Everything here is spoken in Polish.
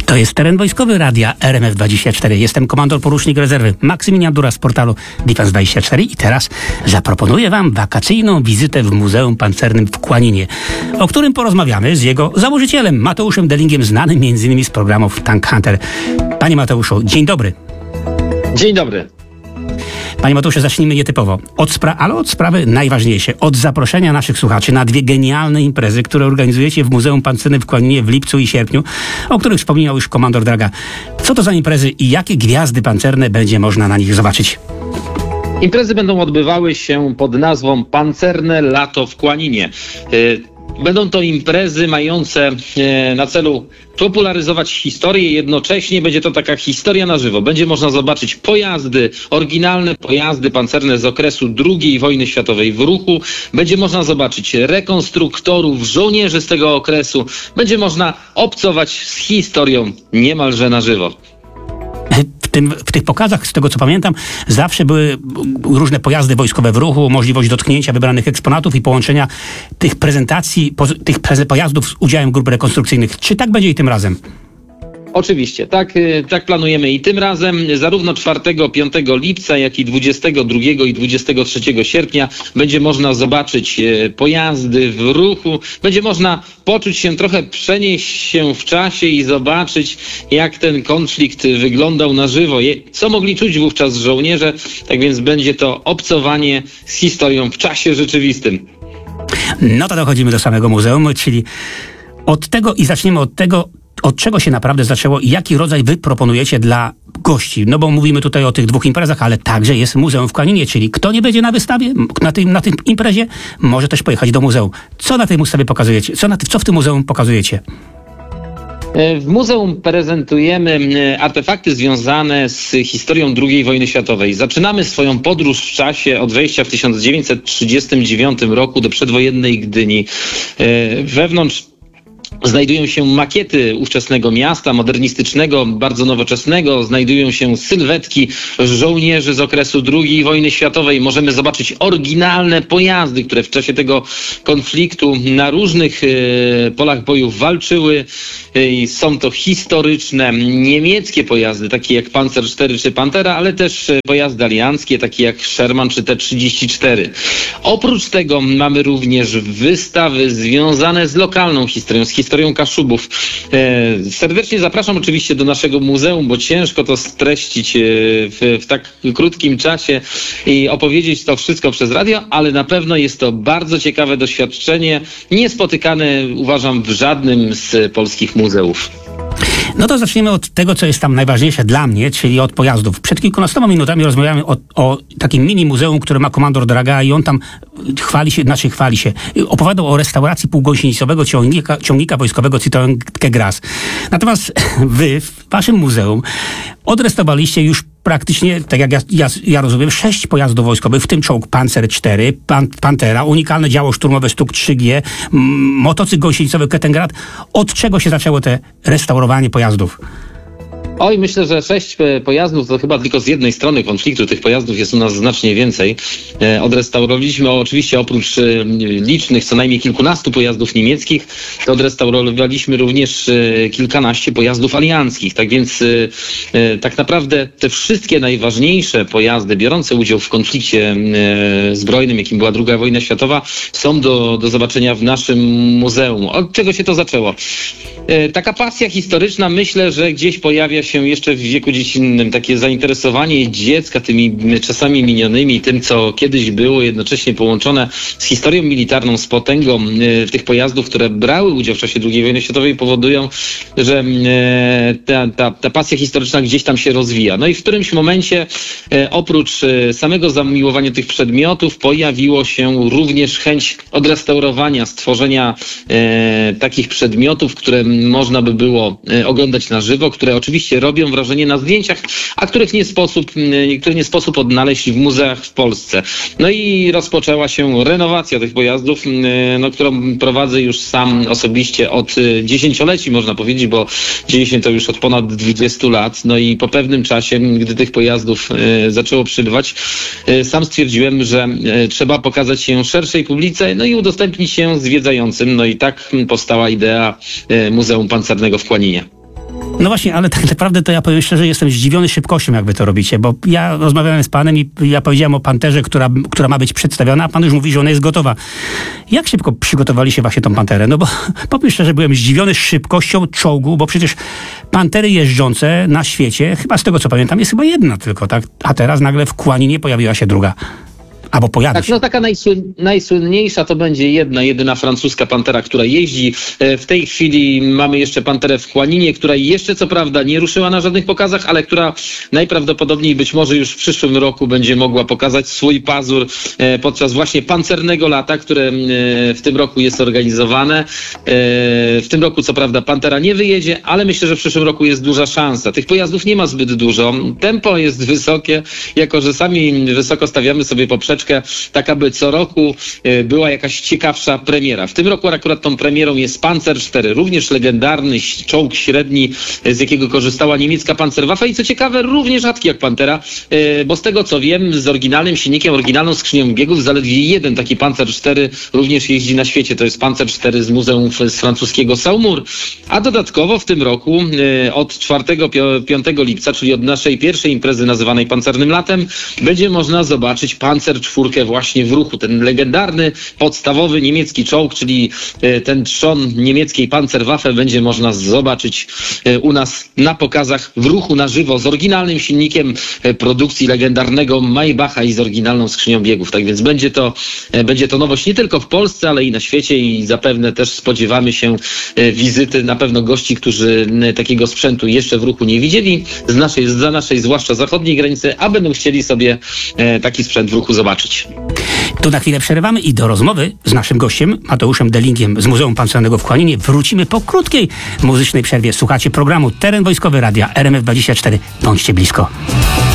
To jest Teren Wojskowy Radia RMF24. Jestem komandor porucznik rezerwy Maksymilian Dura z portalu Defense24 i teraz zaproponuję Wam wakacyjną wizytę w Muzeum Pancernym w Kłaninie, o którym porozmawiamy z jego założycielem, Mateuszem Delingiem, znanym m.in. z programów Tank Hunter. Panie Mateuszu, dzień dobry. Dzień dobry. Panie Mateuszu, zacznijmy nietypowo. Ale od sprawy najważniejszej. Od zaproszenia naszych słuchaczy na dwie genialne imprezy, które organizujecie w Muzeum Pancernym w Kłaninie w lipcu i sierpniu, o których wspomniał już komandor Draga. Co to za imprezy i jakie gwiazdy pancerne będzie można na nich zobaczyć? Imprezy będą odbywały się pod nazwą Pancerne Lato w Kłaninie. Będą to imprezy mające na celu popularyzować historię, jednocześnie będzie to taka historia na żywo. Będzie można zobaczyć pojazdy, oryginalne pojazdy pancerne z okresu II wojny światowej w ruchu. Będzie można zobaczyć rekonstruktorów, żołnierzy z tego okresu. Będzie można obcować z historią niemalże na żywo. W tych pokazach, z tego co pamiętam, zawsze były różne pojazdy wojskowe w ruchu, możliwość dotknięcia wybranych eksponatów i połączenia tych prezentacji, tych pojazdów z udziałem grup rekonstrukcyjnych. Czy tak będzie i tym razem? Oczywiście, tak planujemy i tym razem zarówno 4-5 lipca, jak i 22 i 23 sierpnia będzie można zobaczyć pojazdy w ruchu, będzie można poczuć się, trochę przenieść się w czasie i zobaczyć, jak ten konflikt wyglądał na żywo, co mogli czuć wówczas żołnierze, tak więc będzie to obcowanie z historią w czasie rzeczywistym. No to dochodzimy do samego muzeum, czyli od tego i zaczniemy od tego, od czego się naprawdę zaczęło i jaki rodzaj wy proponujecie dla gości? No bo mówimy tutaj o tych dwóch imprezach, ale także jest Muzeum w Kłaninie, czyli kto nie będzie na wystawie, na tym imprezie, może też pojechać do muzeum. Co na tej wystawie pokazujecie? Co w tym muzeum pokazujecie? W muzeum prezentujemy artefakty związane z historią II wojny światowej. Zaczynamy swoją podróż w czasie od wejścia w 1939 roku do przedwojennej Gdyni. Wewnątrz znajdują się makiety ówczesnego miasta, modernistycznego, bardzo nowoczesnego. Znajdują się sylwetki żołnierzy z okresu II wojny światowej. Możemy zobaczyć oryginalne pojazdy, które w czasie tego konfliktu na różnych polach bojów walczyły. Są to historyczne niemieckie pojazdy, takie jak Panzer IV czy Pantera, ale też pojazdy alianckie, takie jak Sherman czy T-34. Oprócz tego mamy również wystawy związane z lokalną historią, z historią Kaszubów. Serdecznie zapraszam oczywiście do naszego muzeum, bo ciężko to streścić w tak krótkim czasie i opowiedzieć to wszystko przez radio, ale na pewno jest to bardzo ciekawe doświadczenie, niespotykane uważam w żadnym z polskich muzeów. No to zaczniemy od tego, co jest tam najważniejsze dla mnie, czyli od pojazdów. Przed kilkunastoma minutami rozmawiamy o takim mini muzeum, które ma komandor Draga i on tam chwali się. Opowiadał o restauracji półgąsienicowego ciągnika wojskowego Citroën Gras. Natomiast wy w waszym muzeum odrestaurowaliście już praktycznie, tak jak ja rozumiem, 6 pojazdów wojskowych, w tym czołg Panzer IV, Pantera, unikalne działo szturmowe Stuk 3G, motocykl gąsienicowy Kettengrad. Od czego się zaczęło te restaurowanie pojazdów? Oj, myślę, że 6 pojazdów to chyba tylko z jednej strony konfliktu. Tych pojazdów jest u nas znacznie więcej. Odrestaurowaliśmy oczywiście oprócz licznych, co najmniej kilkunastu pojazdów niemieckich, to odrestaurowaliśmy również kilkanaście pojazdów alianckich. Tak więc tak naprawdę te wszystkie najważniejsze pojazdy biorące udział w konflikcie zbrojnym, jakim była II wojna światowa, są do zobaczenia w naszym muzeum. Od czego się to zaczęło? Taka pasja historyczna, myślę, że gdzieś pojawia się jeszcze w wieku dziecinnym, takie zainteresowanie dziecka tymi czasami minionymi, tym co kiedyś było, jednocześnie połączone z historią militarną, z potęgą tych pojazdów, które brały udział w czasie II wojny światowej, powodują, że ta pasja historyczna gdzieś tam się rozwija. No i w którymś momencie oprócz samego zamiłowania tych przedmiotów pojawiło się również chęć odrestaurowania, stworzenia takich przedmiotów, które można by było oglądać na żywo, które oczywiście robią wrażenie na zdjęciach, a których nie sposób odnaleźć w muzeach w Polsce. No i rozpoczęła się renowacja tych pojazdów, którą prowadzę już sam osobiście od dziesięcioleci, można powiedzieć, bo dzieje się to już od ponad 20 lat. No i po pewnym czasie, gdy tych pojazdów zaczęło przybywać, sam stwierdziłem, że trzeba pokazać się szerszej publice, no i udostępnić się zwiedzającym. No i tak powstała idea Muzeum Pancernego w Kłaninie. No właśnie, ale tak naprawdę to ja powiem szczerze, jestem zdziwiony szybkością, jak wy to robicie, bo ja rozmawiałem z panem i ja powiedziałem o Panterze, która ma być przedstawiona, a pan już mówi, że ona jest gotowa. Jak szybko przygotowaliście właśnie tą Panterę? No bo powiem szczerze, byłem zdziwiony szybkością czołgu, bo przecież Pantery jeżdżące na świecie, chyba z tego co pamiętam, jest chyba jedna tylko, tak? A teraz nagle w Kłaninie pojawiła się druga. Albo pojawi się. No taka najsłynniejsza to będzie jedyna francuska Pantera, która jeździ. W tej chwili mamy jeszcze Panterę w Kłaninie, która jeszcze co prawda nie ruszyła na żadnych pokazach, ale która najprawdopodobniej być może już w przyszłym roku będzie mogła pokazać swój pazur podczas właśnie pancernego lata, które w tym roku jest organizowane. W tym roku co prawda Pantera nie wyjedzie, ale myślę, że w przyszłym roku jest duża szansa. Tych pojazdów nie ma zbyt dużo. Tempo jest wysokie, jako że sami wysoko stawiamy sobie poprzeczkę, tak aby co roku była jakaś ciekawsza premiera. W tym roku akurat tą premierą jest Panzer 4, również legendarny czołg średni, z jakiego korzystała niemiecka Panzerwaffe i co ciekawe, równie rzadki jak Pantera, bo z tego co wiem, z oryginalnym silnikiem, oryginalną skrzynią biegów zaledwie jeden taki Panzer 4 również jeździ na świecie. To jest Panzer 4 z muzeum z francuskiego Saumur. A dodatkowo w tym roku od 4-5 lipca, czyli od naszej pierwszej imprezy nazywanej Pancernym Latem, będzie można zobaczyć Panzer 4 właśnie w ruchu. Ten legendarny, podstawowy niemiecki czołg, czyli ten trzon niemieckiej Panzerwaffe będzie można zobaczyć u nas na pokazach w ruchu na żywo z oryginalnym silnikiem produkcji legendarnego Maybacha i z oryginalną skrzynią biegów. Tak więc będzie to nowość nie tylko w Polsce, ale i na świecie i zapewne też spodziewamy się wizyty na pewno gości, którzy takiego sprzętu jeszcze w ruchu nie widzieli za naszej zwłaszcza zachodniej granicy, a będą chcieli sobie taki sprzęt w ruchu zobaczyć. Tu na chwilę przerywamy i do rozmowy z naszym gościem, Mateuszem Delingiem z Muzeum Pancernego w Kłaninie wrócimy po krótkiej muzycznej przerwie. Słuchacie programu Teren Wojskowy Radia RMF24. Bądźcie blisko.